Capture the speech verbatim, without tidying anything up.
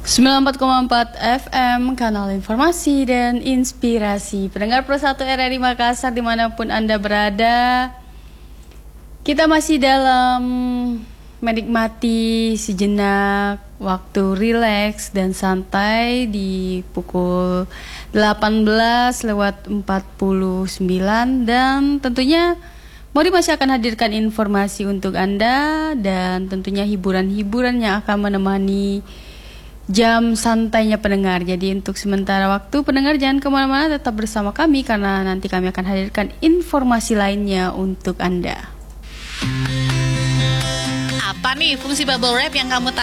sembilan puluh empat koma empat F M, kanal informasi dan inspirasi. Pendengar Persatu R R I Makassar dimanapun Anda berada, kita masih dalam menikmati sejenak waktu rileks dan santai di pukul delapan belas lewat empat puluh sembilan. Dan tentunya Mori masih akan hadirkan informasi untuk Anda dan tentunya hiburan-hiburan yang akan menemani jam santainya pendengar. Jadi untuk sementara waktu pendengar jangan kemana-mana, tetap bersama kami karena nanti kami akan hadirkan informasi lainnya untuk Anda. Apa nih fungsi bubble wrap yang kamu tak